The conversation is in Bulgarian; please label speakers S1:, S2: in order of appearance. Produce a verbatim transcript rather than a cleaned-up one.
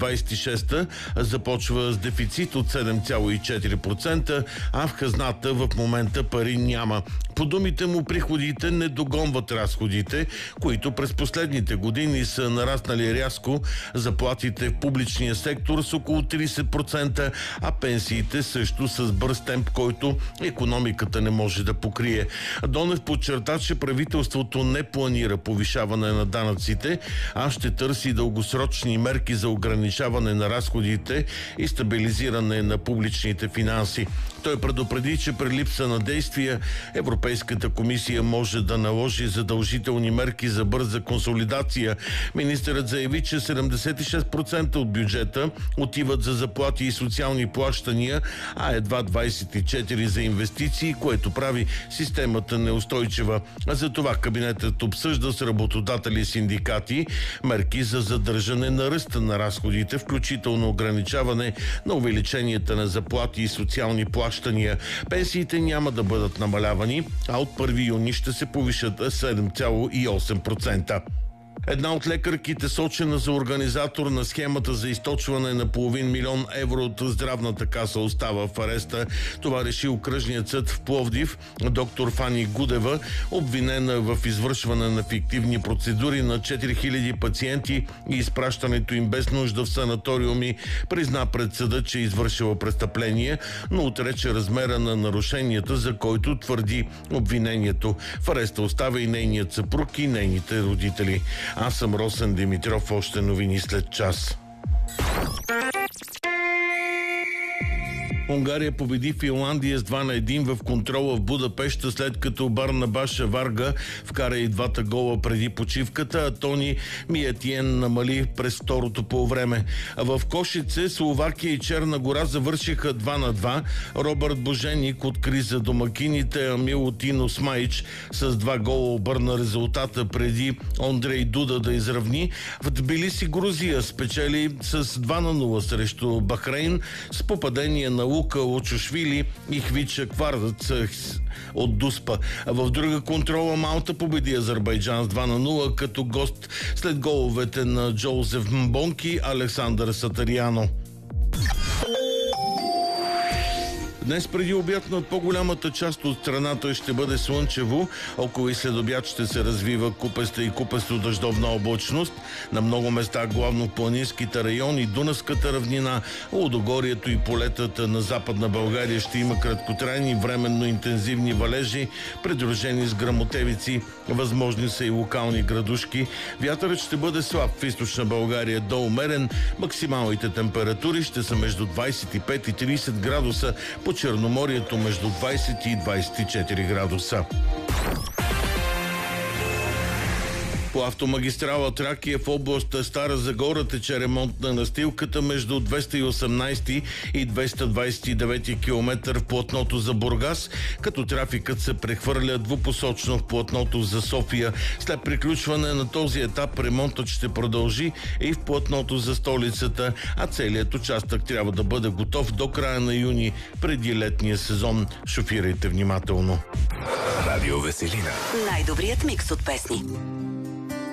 S1: двадесет и шеста започва с дефицит от седем цяло и четири процента, а в хазната в момента пари няма. По думите му, приходите не догонват разходите, които през последните години са нараснали рязко. Заплатите в публичния сектор с около тридесет процента, а пенсиите също с бърз темп, който икономиката не може да покрие. Донев подчерта, че правителството не планира повишаване на данъците, а ще търси дългосрочни мерки за ограничаване на разходите и стабилизиране на публичните финанси. Той предупреди, че при липса на действия Европейската комисия може да наложи задължителни мерки за бърза консолидация. Министърът заяви, че седемдесет и шест процента от бюджета отиват за заплати и социални плащания, а едва двадесет и четири процента за инвестиции, което прави системата неустойчива. Затова кабинетът обсъжда с работодатели и синдикати мерки за задържане на ръста на разходите, включително ограничаване на увеличенията на заплати и социални плащания. Пенсиите няма да бъдат намалявани, а от първи юни ще се повишат седем цяло и осем процента. Една от лекарките, сочена за организатор на схемата за източване на половин милион евро от здравната каса, остава в ареста. Това реши окръжният съд в Пловдив. Доктор Фани Гудева, обвинена в извършване на фиктивни процедури на четири хиляди пациенти и изпращането им без нужда в санаториуми, призна пред съда, че е извършила престъпление, но отрече размера на нарушенията, за който твърди обвинението. В ареста остава и нейният съпруг и нейните родители. Аз съм Росен Димитров, още новини след час. Унгария победи Финландия с два на един в контрола в Будапеща, след като Барнабаша Варга вкара и двата гола преди почивката, а Тони Миетиен намали през второто полувреме. В Кошице Словакия и Черна гора завършиха два на два. Робърт Боженик откри за домакините, а Милутино Смаич с два гола обърна резултата преди Андрей Дуда да изравни. В Тбилиси Грузия спечели с два на нула срещу Бахрейн с попадение на Лука Лучушвили и Хвича Квардац от Дуспа. В друга контрола Малта победи Азербайджан с два на нула като гост след головете на Джозеф Мбонки и Александър Сатаряно. Днес преди обяд над по-голямата част от страната ще бъде слънчево. Около и след обяд ще се развива купеста и купесто дъждовна облачност. На много места, главно в планинските райони, Дунавската равнина, Лудогорието и полетата на Западна България ще има краткотрайни временно интензивни валежи, придружени с гръмотевици. Възможни са и локални градушки. Вятърът ще бъде слаб в източна България до умерен. Максималните температури ще са между двадесет и пет и тридесет градуса. По Черноморието между двадесет и двадесет и четири градуса. По автомагистрала Тракия в област Стара Загора тече ремонт на настилката между двеста и осемнадесети и двеста двадесет и девети километър в платното за Бургас, като трафикът се прехвърля двупосочно в платното за София. След приключване на този етап ремонтът ще продължи и в платното за столицата, а целият участък трябва да бъде готов до края на юни, преди летния сезон. Шофирайте внимателно.
S2: Радио Веселина.
S3: Най-добрият микс от песни.